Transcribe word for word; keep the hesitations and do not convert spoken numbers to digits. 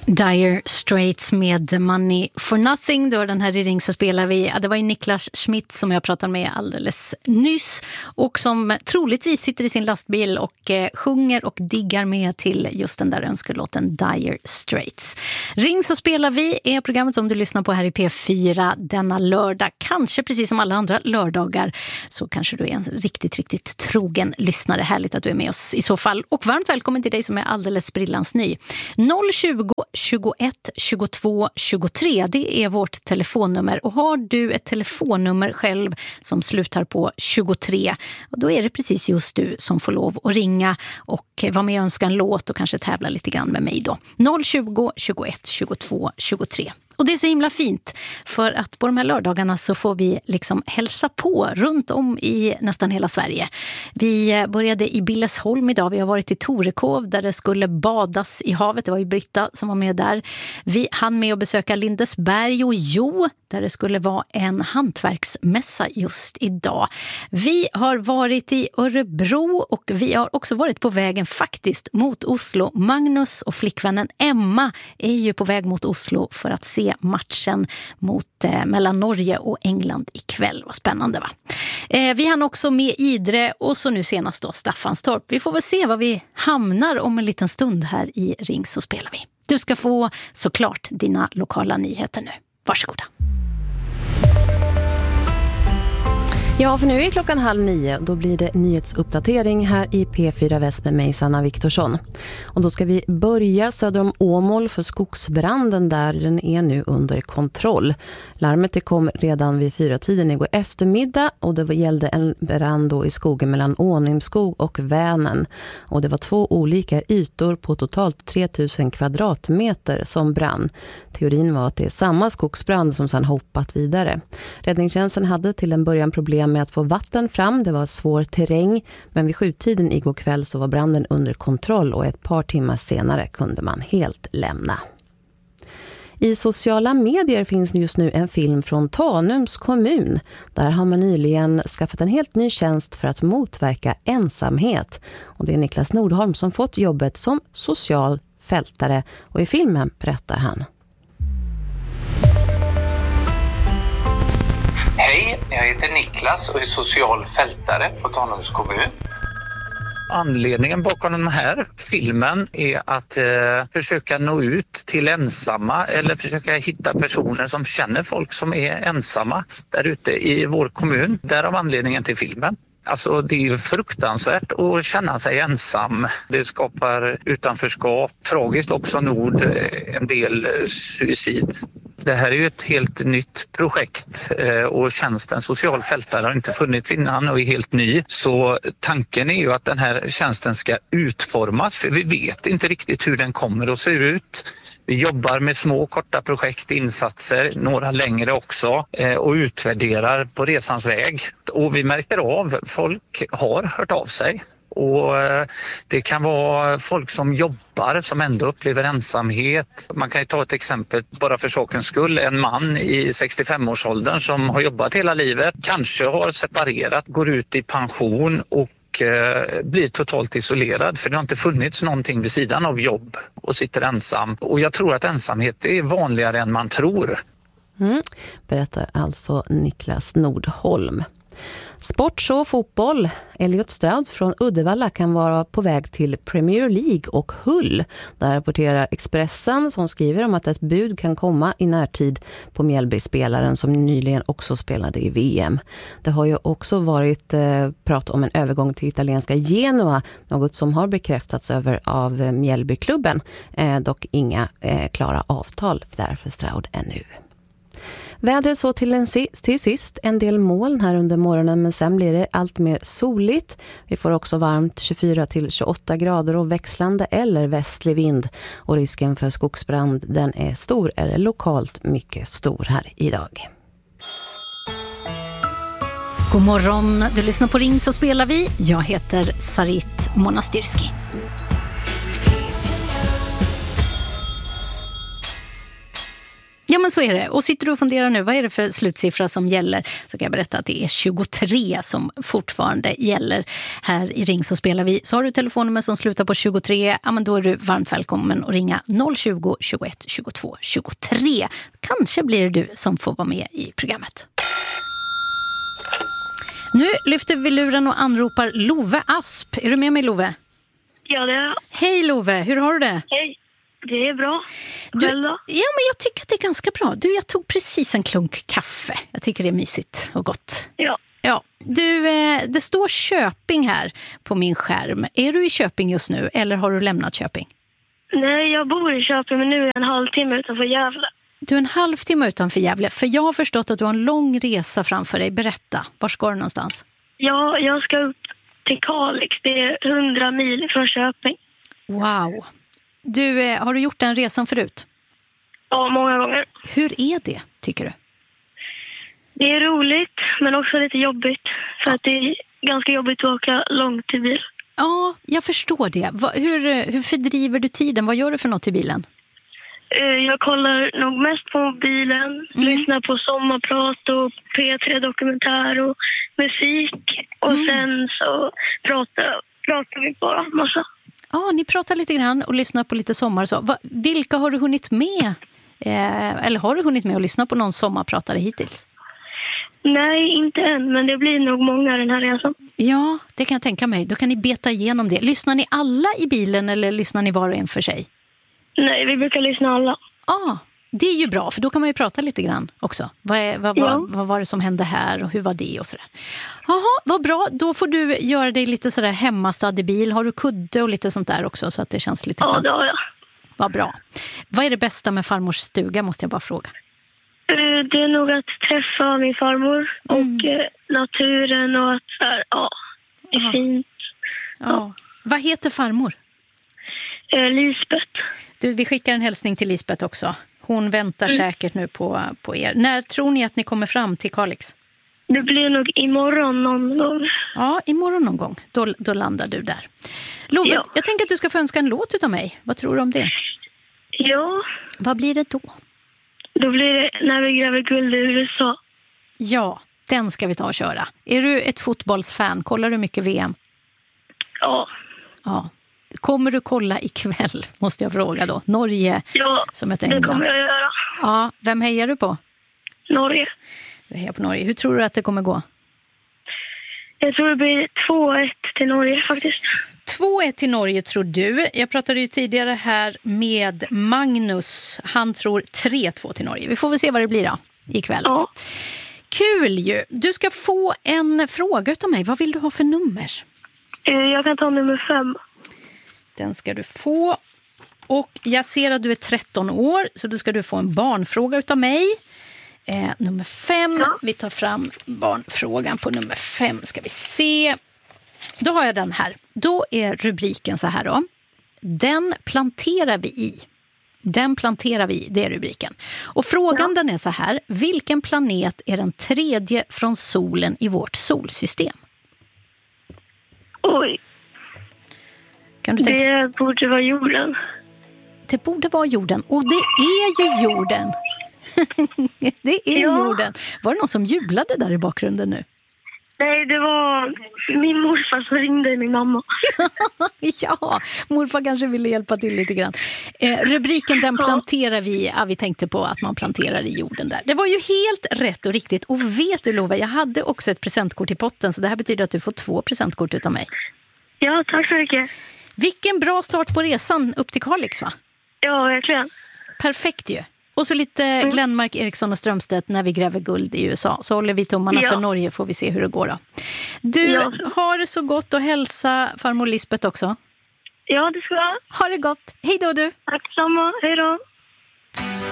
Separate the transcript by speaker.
Speaker 1: Dire Straits med Money for Nothing. Då den här i Ring så spelar vi. Ja, det var ju Niklas Schmidt som jag pratade med alldeles nyss och som troligtvis sitter i sin lastbil och eh, sjunger och diggar med till just den där önskelåten Dire Straits. Ring så spelar vi är programmet som du lyssnar på här i P fyra denna lördag. Kanske precis som alla andra lördagar så kanske du är en riktigt, riktigt trogen lyssnare. Härligt att du är med oss i så fall. Och varmt välkommen till dig som är alldeles brillans ny. noll tjugo tjugoett tjugotvå tjugotre, det är vårt telefonnummer. Och har du ett telefonnummer själv som slutar på tjugotre, då är det precis just du som får lov att ringa och vara med och önska en låt och kanske tävla lite grann med mig då. noll tjugo tjugoett tjugotvå tjugotre. Och det är så himla fint för att på de här lördagarna så får vi liksom hälsa på runt om i nästan hela Sverige. Vi började i Billesholm idag. Vi har varit i Torekov där det skulle badas i havet. Det var ju Britta som var med där. Vi hann med att besöka Lindesberg och Jo där det skulle vara en hantverksmässa just idag. Vi har varit i Örebro och vi har också varit på vägen faktiskt mot Oslo. Magnus och flickvännen Emma är ju på väg mot Oslo för att se matchen mot, eh, mellan Norge och England ikväll. Vad spännande va? Eh, vi hann också med Idre och så nu senast då Staffanstorp. Vi får väl se var vi hamnar om en liten stund här i Ring så spelar vi. Du ska få såklart dina lokala nyheter nu. Varsågoda.
Speaker 2: Ja, för nu är klockan halv nio. Då blir det nyhetsuppdatering här i P fyra Väst med mig, Sanna Viktorsson. Och då ska vi börja söder om Åmål för skogsbranden där den är nu under kontroll. Larmet det kom redan vid fyra tiden igår eftermiddag och det gällde en brand då i skogen mellan Ånimskog och Vänern. Och det var två olika ytor på totalt tre tusen kvadratmeter som brann. Teorin var att det är samma skogsbrand som sedan hoppat vidare. Räddningstjänsten hade till en början problem med att få vatten fram. Det var svår terräng, men vid sjutiden igår kväll så var branden under kontroll och ett par timmar senare kunde man helt lämna. I sociala medier finns just nu en film från Tanums kommun. Där har man nyligen skaffat en helt ny tjänst för att motverka ensamhet. Och det är Niklas Nordholm som fått jobbet som social fältare och i filmen berättar han.
Speaker 3: Hej, jag heter Niklas och är social fältare på Tanums kommun. Anledningen bakom den här filmen är att eh, försöka nå ut till ensamma eller försöka hitta personer som känner folk som är ensamma där ute i vår kommun. Därav anledningen till filmen. Alltså det är ju fruktansvärt att känna sig ensam. Det skapar utanförskap, tragiskt också nog en del suicid. Det här är ju ett helt nytt projekt och tjänsten social fältare har inte funnits innan och är helt ny. Så tanken är ju att den här tjänsten ska utformas för vi vet inte riktigt hur den kommer att se ut. Vi jobbar med små korta projekt, insatser, några längre också och utvärderar på resans väg. Och vi märker av, folk har hört av sig. Och det kan vara folk som jobbar som ändå upplever ensamhet. Man kan ju ta ett exempel bara för sakens skull. En man i sextiofem-årsåldern som har jobbat hela livet, kanske har separerat, går ut i pension och blir totalt isolerad för det har inte funnits någonting vid sidan av jobb och sitter ensam. Och jag tror att ensamhet är vanligare än man tror.
Speaker 2: Mm, berättar alltså Niklas Nordholm. Sport och fotboll. Elliot Stroud från Uddevalla kan vara på väg till Premier League och Hull. Där rapporterar Expressen som skriver om att ett bud kan komma i närtid på Mjällby-spelaren som nyligen också spelade i V M. Det har ju också varit eh, prat om en övergång till italienska Genoa, något som har bekräftats över av Mjällby-klubben. Eh, dock inga eh, klara avtal där för Stroud ännu. Vädret så till, en, till sist en del moln här under morgonen men sen blir det allt mer soligt. Vi får också varmt tjugofyra till tjugoåtta grader och växlande eller västlig vind. Och risken för skogsbrand den är stor eller lokalt mycket stor här idag.
Speaker 1: God morgon, du lyssnar på Ring så spelar vi. Jag heter Sarit Monastyrski. Ja, men så är det. Och sitter du och funderar nu, vad är det för slutsiffra som gäller? Så kan jag berätta att det är tjugotre som fortfarande gäller. Här i Ring så spelar vi. Så har du telefonnummer som slutar på tjugotre, ja men då är du varmt välkommen att ringa noll tjugo, tjugoett, tjugotvå, tjugotre. Kanske blir det du som får vara med i programmet. Nu lyfter vi luren och anropar Love Asp. Är du med mig, Love?
Speaker 4: Ja, det är jag.
Speaker 1: Hej Love, hur har du det?
Speaker 4: Hej, det är bra.
Speaker 1: Du,
Speaker 4: Själv då?
Speaker 1: ja, men jag tycker att det är ganska bra. Du, jag tog precis en klunk kaffe. Jag tycker det är mysigt och gott.
Speaker 4: Ja.
Speaker 1: Ja, du, eh, det står Köping här på min skärm. Är du i Köping just nu eller har du lämnat Köping?
Speaker 4: Nej, jag bor i Köping men nu är jag en halvtimme utanför Gävle.
Speaker 1: Du är en halvtimme utanför Gävle. För jag har förstått att du har en lång resa framför dig. Berätta, var ska du någonstans?
Speaker 4: Ja, jag ska upp till Kalix. Det är hundra mil från Köping.
Speaker 1: Wow. Du, eh, har du gjort den resan förut?
Speaker 4: Ja, många gånger.
Speaker 1: Hur är det, tycker du?
Speaker 4: Det är roligt, men också lite jobbigt. För att det är ganska jobbigt att åka långt i bil.
Speaker 1: Ja, jag förstår det. Va, hur, hur fördriver du tiden? Vad gör du för något i bilen?
Speaker 4: Jag kollar nog mest på mobilen, mm. lyssnar på sommarprat och P tre Dokumentär och musik. Och mm. sen så pratar, pratar vi bara massa.
Speaker 1: Ja, ni pratar lite grann och lyssnar på lite sommar. Så. Va, vilka har du hunnit med? Eh, eller har du hunnit med att lyssna på någon sommarpratare hittills?
Speaker 4: Nej, inte än, men det blir nog många den här resan.
Speaker 1: Ja, det kan jag tänka mig. Då kan ni beta igenom det. Lyssnar ni alla i bilen eller lyssnar ni var och en för sig?
Speaker 4: Nej, vi brukar lyssna alla.
Speaker 1: Ja, ah, det är ju bra, för då kan man ju prata lite grann också. Vad, är, vad, ja. vad, vad var det som hände här och hur var det och sådär. Jaha, vad bra. Då får du göra dig lite sådär hemmastad i bil. Har du kudde och lite sånt där också så att det känns lite skönt?
Speaker 4: Ja, det har jag.
Speaker 1: Vad bra. Vad är det bästa med farmors stuga, måste jag bara fråga?
Speaker 4: Det är nog att träffa min farmor och mm. naturen och att ja, det är Aha. fint.
Speaker 1: Ja. Ja. Vad heter farmor?
Speaker 4: Lisbeth.
Speaker 1: Du, vi skickar en hälsning till Lisbeth också. Hon väntar mm. säkert nu på, på er. När tror ni att ni kommer fram till Kalix?
Speaker 4: Det blir nog imorgon någon gång.
Speaker 1: Ja, imorgon någon gång. Då, då landar du där. Love, ja. Jag tänker att du ska få önska en låt utav mig. Vad tror du om det?
Speaker 4: Ja.
Speaker 1: Vad blir det då?
Speaker 4: Då blir det När vi gräver guld i U S A.
Speaker 1: Ja, den ska vi ta och köra. Är du ett fotbollsfan? Kollar du mycket V M?
Speaker 4: Ja.
Speaker 1: Ja. Kommer du kolla ikväll, måste jag fråga då? Norge
Speaker 4: ja,
Speaker 1: som ett
Speaker 4: England. Ja, det kommer jag göra.
Speaker 1: Ja, vem hejar du på?
Speaker 4: Norge.
Speaker 1: Du hejar på Norge. Hur tror du att det kommer gå?
Speaker 4: Jag tror det blir två ett till Norge faktiskt.
Speaker 1: två ett till Norge tror du. Jag pratade ju tidigare här med Magnus. Han tror tre två till Norge. Vi får väl se vad det blir då ikväll.
Speaker 4: Ja.
Speaker 1: Kul ju. Du ska få en fråga utav mig. Vad vill du ha för nummer?
Speaker 4: Jag kan ta nummer fem.
Speaker 1: Den ska du få. Och jag ser att du är tretton år, så då ska du få en barnfråga utav mig. Eh, nummer fem. Ja. Vi tar fram barnfrågan på nummer fem. Ska vi se. Då har jag den här. Då är rubriken så här då. Den planterar vi i. Den planterar vi i, det är rubriken. Och frågan ja. Den är så här. Vilken planet är den tredje från solen i vårt solsystem?
Speaker 4: Oj. Kan du tänka? Det borde vara jorden.
Speaker 1: Det borde vara jorden. Och det är ju jorden. Det är ja. Jorden. Var det någon som jublade där i bakgrunden nu?
Speaker 4: Nej, det var min morfar som ringde min mamma.
Speaker 1: Ja, morfar kanske ville hjälpa till lite grann. Eh, rubriken Den planterar vi. Ja, vi tänkte på att man planterar i jorden där. Det var ju helt rätt och riktigt. Och vet du Lova, jag hade också ett presentkort i potten. Så det här betyder att du får två presentkort utav mig.
Speaker 4: Ja, tack så mycket.
Speaker 1: Vilken bra start på resan upp till Kalix, va?
Speaker 4: Ja, verkligen.
Speaker 1: Perfekt ju. Och så lite mm. Glenmark, Eriksson och Strömstedt när vi gräver guld i U S A. Så håller vi tummarna ja. För Norge, får vi se hur det går då. Du, ja. Har det så gott och hälsa farmor Lisbeth också.
Speaker 4: Ja, det ska jag.
Speaker 1: Ha det gott. Hej då du.
Speaker 4: Tack samma. Hej då.